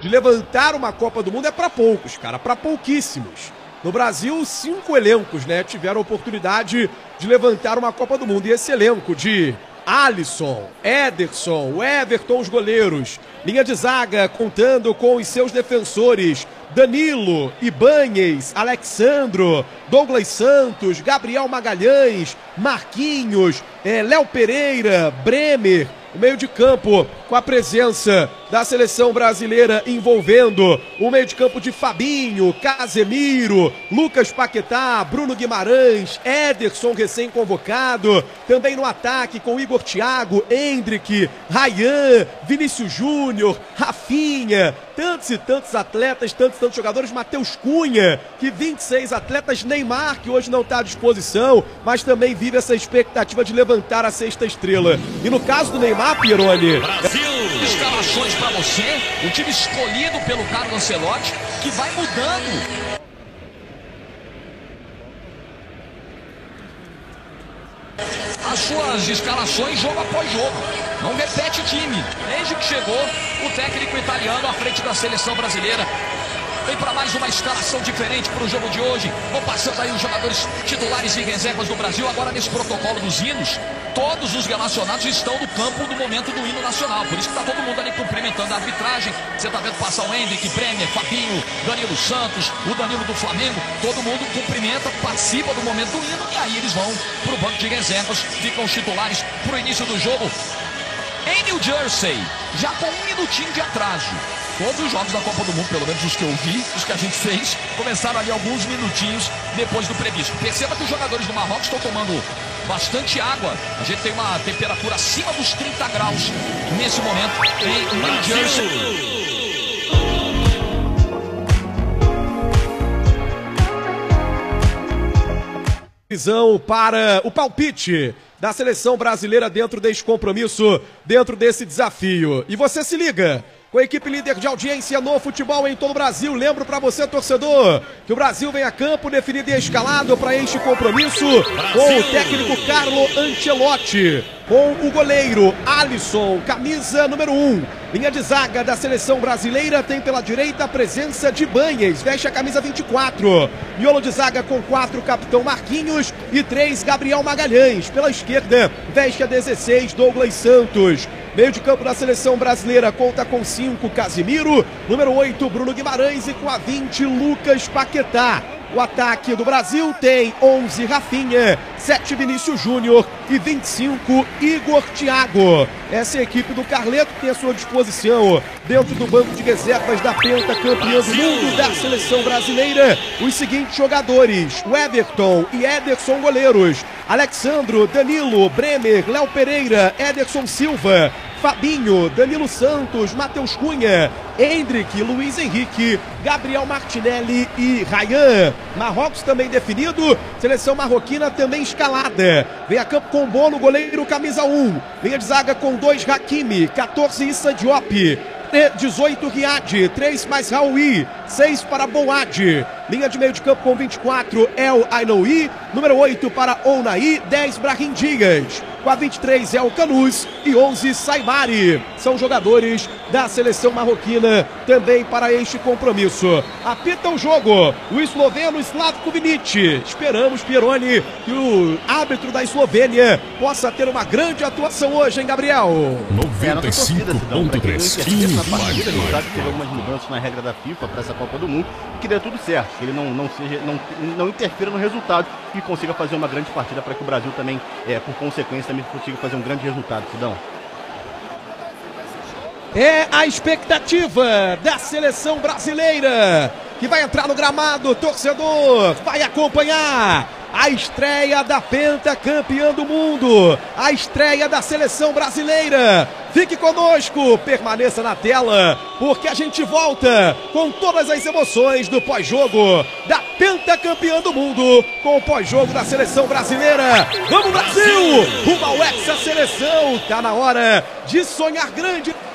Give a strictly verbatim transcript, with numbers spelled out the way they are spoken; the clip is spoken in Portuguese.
de levantar uma Copa do Mundo é para poucos, cara, para pouquíssimos. No Brasil, cinco elencos, né, tiveram a oportunidade de levantar uma Copa do Mundo. E esse elenco de Alisson, Ederson, Everton, os goleiros, linha de zaga contando com os seus defensores Danilo, Ibanez, Alexandro, Douglas Santos, Gabriel Magalhães, Marquinhos, é, Léo Pereira, Bremer. O meio de campo com a presença da seleção brasileira envolvendo o meio de campo de Fabinho, Casemiro, Lucas Paquetá, Bruno Guimarães, Ederson recém-convocado. Também no ataque com Igor Thiago, Endrick, Ryan, Vinícius Júnior, Rafinha. Tantos e tantos atletas, tantos e tantos jogadores. Matheus Cunha, que vinte e seis atletas. Neymar, que hoje não está à disposição, mas também vive essa expectativa de levantar a sexta estrela. E no caso do Neymar, Pieroni... Brasil! Escalações para você, o time escolhido pelo Carlo Ancelotti, que vai mudando. As suas escalações jogo após jogo. Não repete time. Desde que chegou o técnico italiano à frente da seleção brasileira. Vem para mais uma escalação diferente para o jogo de hoje. Vou passando aí os jogadores titulares e reservas do Brasil. Agora nesse protocolo dos hinos, todos os relacionados estão no campo no momento do hino nacional. Por isso que está todo mundo ali cumprimentando a arbitragem. Você está vendo passar o Endrick, Bremer, Fabinho, Danilo Santos, o Danilo do Flamengo. Todo mundo cumprimenta, participa do momento do hino. E aí eles vão para o banco de reservas. Ficam os titulares para o início do jogo. Em New Jersey, já com um minutinho de atraso. Todos os jogos da Copa do Mundo, pelo menos os que eu vi, os que a gente fez, começaram ali alguns minutinhos depois do previsto. Perceba que os jogadores do Marrocos estão tomando bastante água. A gente tem uma temperatura acima dos trinta graus nesse momento em New Jersey. Visão para o palpite da seleção brasileira dentro desse compromisso, dentro desse desafio. E você se liga com a equipe líder de audiência no futebol em todo o Brasil. Lembro para você, torcedor, que o Brasil vem a campo definido e escalado para este compromisso com o técnico Carlo Ancelotti, com o goleiro Alisson, camisa número um. Linha de zaga da seleção brasileira tem pela direita a presença de Ibanez, veste a camisa vinte e quatro. Miolo de zaga com quatro, capitão Marquinhos, e três, Gabriel Magalhães. Pela esquerda, veste a dezesseis, Douglas Santos. Meio de campo da seleção brasileira conta com cinco, Casemiro. Número oito, Bruno Guimarães. E com a vinte, Lucas Paquetá. O ataque do Brasil tem onze, Rafinha, sete, Vinícius Júnior e vinte e cinco, Igor Thiago. Essa é a equipe do Carleto que tem à sua disposição dentro do banco de reservas da penta campeã do mundo da seleção brasileira. Os seguintes jogadores: o Everton e Ederson, goleiros. Alexandro, Danilo, Bremer, Léo Pereira, Ederson Silva, Fabinho, Danilo Santos, Matheus Cunha, Endrick, Luiz Henrique, Gabriel Martinelli e Ryan. Marrocos também definido, seleção marroquina também escalada. Vem a campo com Bono, goleiro, camisa um. Linha de zaga com dois, Hakimi, quatorze, Issa Diop, dezoito, Riad, três mais Raui, seis para Boad. Linha de meio de campo com vinte e quatro, El Ainoui. Número oito para Ounaí, dez, Brahim Dias. Com a vinte e três, El Canus e onze, Saibari. São jogadores da seleção marroquina também para este compromisso. Apita o jogo o esloveno Slavko Vinic. Esperamos, Pieroni, que o árbitro da Eslovênia possa ter uma grande atuação hoje, hein, Gabriel? noventa e cinco ponto três. Na partida, a gente sabe que teve algumas mudanças na regra da FIFA para essa Copa do Mundo, que dê tudo certo, que ele não, não, seja, não, não interfira no resultado e consiga fazer uma grande partida para que o Brasil também, é, por consequência, também consiga fazer um grande resultado, Sidão. É a expectativa da seleção brasileira, que vai entrar no gramado, torcedor, vai acompanhar a estreia da pentacampeã do mundo, a estreia da seleção brasileira. Fique conosco, permaneça na tela, porque a gente volta com todas as emoções do pós-jogo da pentacampeã do mundo, com o pós-jogo da seleção brasileira. Vamos, Brasil! Rumo ao Hexa Seleção, tá na hora de sonhar grande.